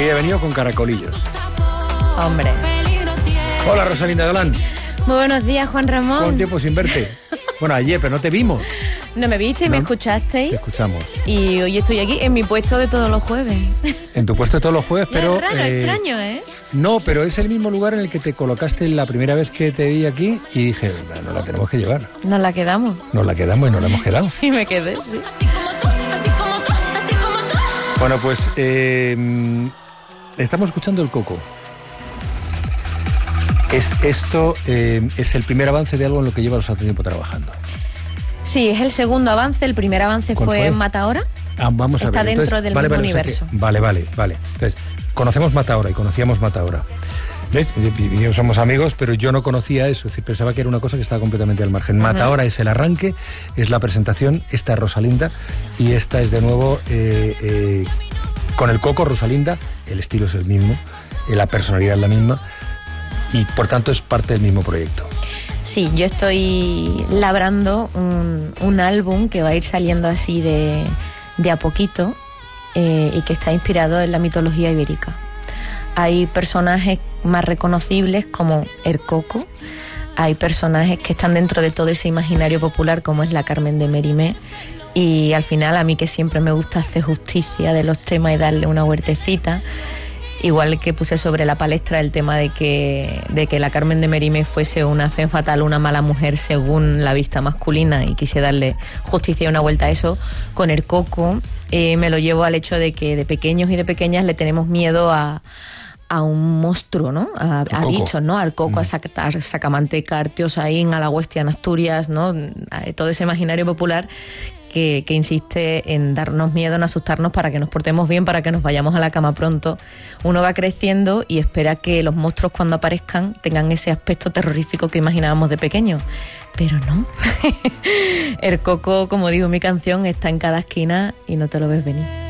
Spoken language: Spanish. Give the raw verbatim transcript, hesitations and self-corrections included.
hoy he venido con caracolillos. Hombre. Hola, Rosalinda Galán. Muy buenos días, Juan Ramón. ¿Cuánto tiempo sin verte? Bueno, ayer, pero no te vimos. No me viste, no, me escuchasteis. Te escuchamos. Y hoy estoy aquí en mi puesto de todos los jueves. En tu puesto de todos los jueves, pero... Es raro, eh, extraño, ¿eh? No, pero es el mismo lugar en el que te colocaste la primera vez que te vi aquí y dije, no, no la tenemos que llevar. Nos la quedamos. Nos la quedamos y nos la hemos quedado. Y me quedé, sí. Bueno, pues eh, estamos escuchando El Coco. Es, esto eh, es el primer avance de algo en lo que lleva bastante tiempo trabajando. Sí, es el segundo avance. El primer avance fue, fue en Matahora. Ah, vamos a Está ver. dentro Entonces, del vale, mismo vale, universo. O sea que, vale, vale, vale. Entonces, conocemos Matahora y conocíamos Matahora. ¿Ves? Y yo somos amigos, pero yo no conocía eso. Es decir, pensaba que era una cosa que estaba completamente al margen. Uh-huh. Matahora es el arranque, es la presentación. Esta es Rosalinda y esta es de nuevo eh, eh, con El Coco, Rosalinda. El estilo es el mismo, la personalidad es la misma y por tanto es parte del mismo proyecto. Sí, yo estoy labrando un, un álbum que va a ir saliendo así de, de a poquito eh, y que está inspirado en la mitología ibérica. Hay personajes más reconocibles como El Coco, hay personajes que están dentro de todo ese imaginario popular como es la Carmen de Mérimée, y al final a mí, que siempre me gusta hacer justicia de los temas y darle una huertecita, igual que puse sobre la palestra el tema de que, de que la Carmen de Mérimée fuese una femme fatale, una mala mujer según la vista masculina, y quise darle justicia y una vuelta a eso, con El Coco eh, me lo llevo al hecho de que de pequeños y de pequeñas le tenemos miedo a, a un monstruo, ¿no? A, a bichos, ¿no? Al coco, mm. a, sac, a Sacamanteca, a Artiosaín, a la Huestia en Asturias, ¿no? A todo ese imaginario popular Que, que insiste en darnos miedo, en asustarnos para que nos portemos bien, para que nos vayamos a la cama pronto. Uno va creciendo y espera que los monstruos, cuando aparezcan, tengan ese aspecto terrorífico que imaginábamos de pequeño. Pero no. El Coco, como digo en mi canción, está en cada esquina y no te lo ves venir.